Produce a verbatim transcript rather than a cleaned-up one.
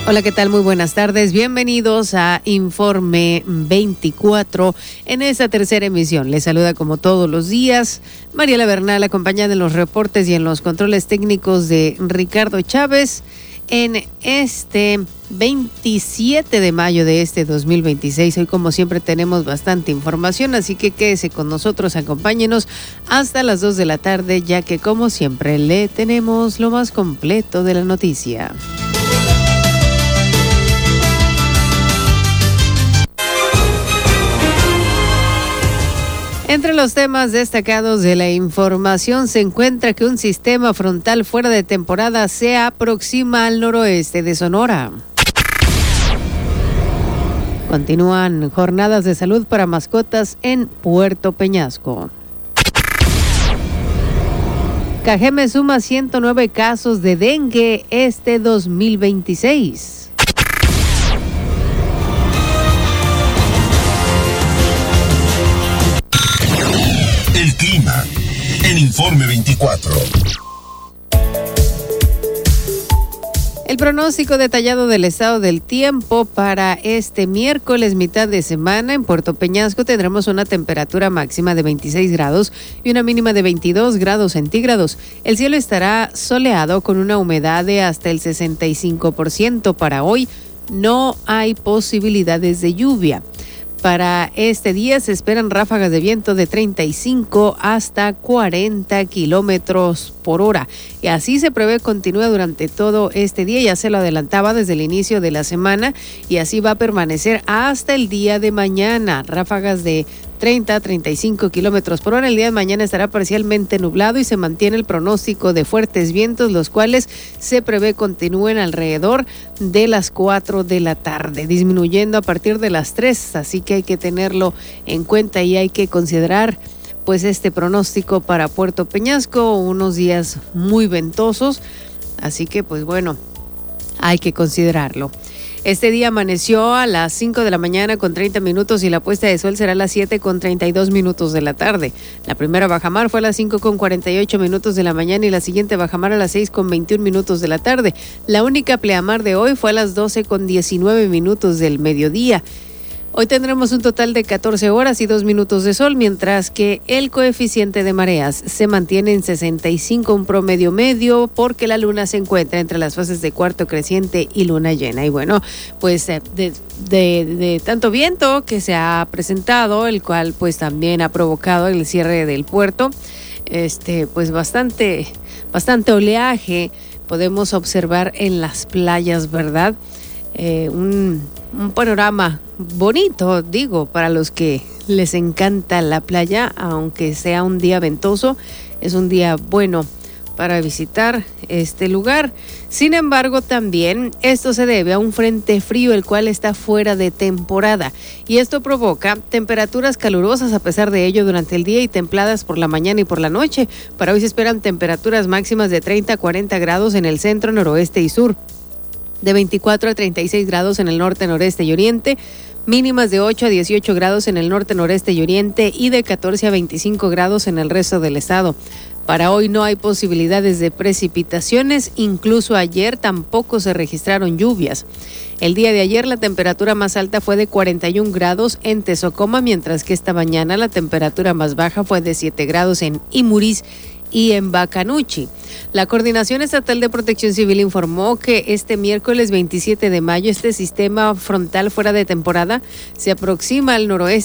Hola, ¿qué tal? Muy buenas tardes. Bienvenidos a Informe veinticuatro en esta tercera emisión. Les saluda como todos los días Mariela Bernal, acompañada en los reportes y en los controles técnicos de Ricardo Chávez en este veintisiete de mayo de este dos mil veintiséis. Hoy, como siempre, tenemos bastante información, así que quédese con nosotros, acompáñenos hasta las dos de la tarde, ya que como siempre le tenemos lo más completo de la noticia. Entre los temas destacados de la información se encuentra que un sistema frontal fuera de temporada se aproxima al noroeste de Sonora. Continúan jornadas de salud para mascotas en Puerto Peñasco. Cajeme suma ciento nueve casos de dengue este dos mil veintiséis. El clima en Informe veinticuatro. El pronóstico detallado del estado del tiempo para este miércoles, mitad de semana. En Puerto Peñasco tendremos una temperatura máxima de veintiséis grados y una mínima de veintidós grados centígrados. El cielo estará soleado con una humedad de hasta el sesenta y cinco por ciento. Para hoy no hay posibilidades de lluvia. Para este día se esperan ráfagas de viento de treinta y cinco hasta cuarenta kilómetros por hora. Y así se prevé continúa durante todo este día. Ya se lo adelantaba desde el inicio de la semana y así va a permanecer hasta el día de mañana. Ráfagas de treinta a treinta y cinco kilómetros por hora. El día de mañana estará parcialmente nublado y se mantiene el pronóstico de fuertes vientos, los cuales se prevé continúen alrededor de las cuatro de la tarde, disminuyendo a partir de las tres. Así que hay que tenerlo en cuenta y hay que considerar pues este pronóstico para Puerto Peñasco, unos días muy ventosos. Así que pues bueno, hay que considerarlo. Este día amaneció a las cinco de la mañana con treinta minutos y la puesta de sol será a las siete con treinta y dos minutos de la tarde. La primera bajamar fue a las cinco con cuarenta y ocho minutos de la mañana y la siguiente bajamar a las seis con veintiún minutos de la tarde. La única pleamar de hoy fue a las doce con diecinueve minutos del mediodía. Hoy tendremos un total de catorce horas y dos minutos de sol, mientras que el coeficiente de mareas se mantiene en sesenta y cinco, un promedio medio, porque la luna se encuentra entre las fases de cuarto creciente y luna llena. Y bueno, pues de, de, de tanto viento que se ha presentado, el cual pues también ha provocado el cierre del puerto, este pues bastante, bastante oleaje podemos observar en las playas, ¿verdad? Eh, un, un panorama bonito, digo, para los que les encanta la playa, aunque sea un día ventoso, es un día bueno para visitar este lugar. Sin embargo, también esto se debe a un frente frío, el cual está fuera de temporada, y esto provoca temperaturas calurosas a pesar de ello durante el día y templadas por la mañana y por la noche. Para hoy se esperan temperaturas máximas de treinta a cuarenta grados en el centro, noroeste y sur, de veinticuatro a treinta y seis grados en el norte, noreste y oriente, mínimas de ocho a dieciocho grados en el norte, noreste y oriente y de catorce a veinticinco grados en el resto del estado. Para hoy no hay posibilidades de precipitaciones, incluso ayer tampoco se registraron lluvias. El día de ayer la temperatura más alta fue de cuarenta y un grados en Tezocoma, mientras que esta mañana la temperatura más baja fue de siete grados en Imuris y en Bacanuchi. La Coordinación Estatal de Protección Civil informó que este miércoles veintisiete de mayo este sistema frontal fuera de temporada se aproxima al noroeste